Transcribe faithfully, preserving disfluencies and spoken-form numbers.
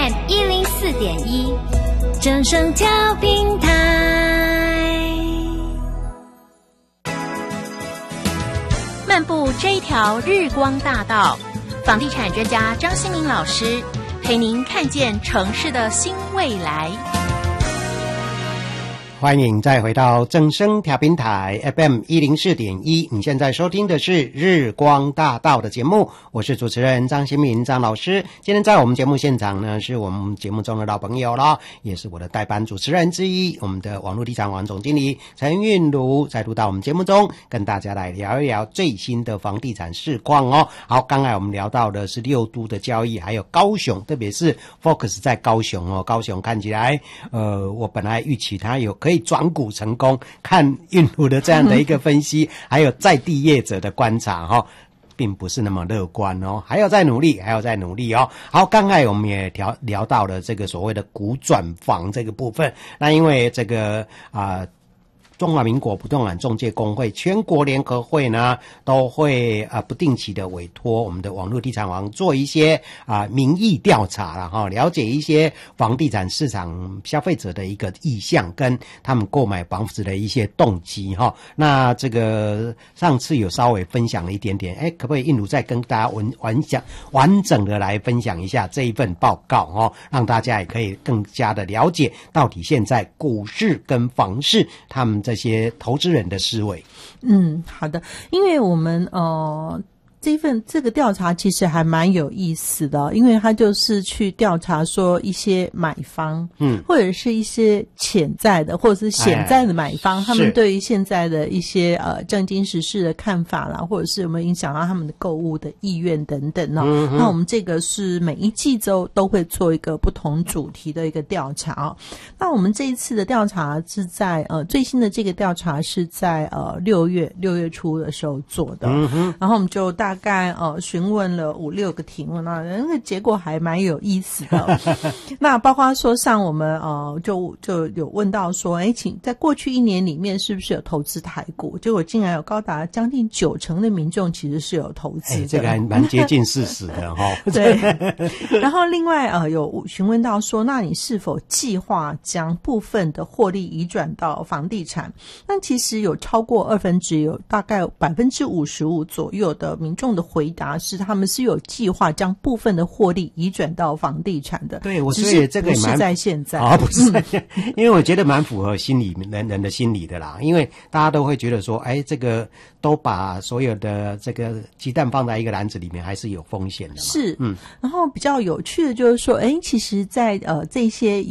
M 一零四点一，正声调频台。漫步这一条日光大道，房地产专家张新民老师陪您看见城市的新未来。 欢迎再回到正声调频台 F M 一零四点一，你现在收听的是日光大道的节目，我是主持人张新民张老师。今天在我们节目现场呢，是我们节目中的老朋友了，也是我的代班主持人之一，我们的网络地产网总经理陈韵如，再度到我们节目中跟大家来聊一聊最新的房地产市况哦。好，刚才我们聊到的是六都的交易，还有高雄，特别是 focus 在高雄哦。高雄看起来，呃，我本来预期它有可以转股成功，看韵如的这样的一个分析，还有在地业者的观察哈、哦，并不是那么乐观哦，还要再努力，还要再努力哦。好，刚才我们也聊聊到了这个所谓的股转房这个部分，那因为这个啊。呃中华民国不动产中介公会全国联合会呢，都会啊、呃、不定期的委托我们的网络地产王做一些啊、呃、民意调查啦哈，了解一些房地产市场消费者的一个意向跟他们购买房子的一些动机哈。那这个上次有稍微分享了一点点，哎，可不可以韵如再跟大家完完享完整的来分享一下这一份报告哦，让大家也可以更加的了解到底现在股市跟房市他们这些投资人的思维。 嗯，好的，因为我们呃这份这个调查其实还蛮有意思的，因为他就是去调查说一些买方，嗯，或者是一些潜在的或者是潜在的买方，哎、他们对于现在的一些呃政经时事的看法啦，或者是有没有影响到他们的购物的意愿等等哦。嗯、那我们这个是每一季都都会做一个不同主题的一个调查哦。那我们这一次的调查是在呃最新的这个调查是在呃六月六月初的时候做的，嗯哼，然后我们就大。大概呃询问了五六个题目，那那个结果还蛮有意思的。那包括说像我们呃就就有问到说，哎，请在过去一年里面是不是有投资台股？结果竟然有高达将近九成的民众其实是有投资的， 哎、这个还蛮接近事实的哈、哦。 对。然后另外呃有询问到说，那你是否计划将部分的获利移转到房地产？那其实有超过二分之一，有大概百分之五十五左右的民众。众的回答是他们是有计划将部分的获利移转到房地产的。 对，我所以这个也蛮不是在现在啊、哦，不是在现在、嗯、因为我觉得蛮符合心理人人的心理的啦，因为大家都会觉得说，哎，这个都把所有的这个鸡蛋放在一个篮子里面，还是有风险的嘛。 是，嗯，然后比较有趣的就是说，哎，其实在呃这些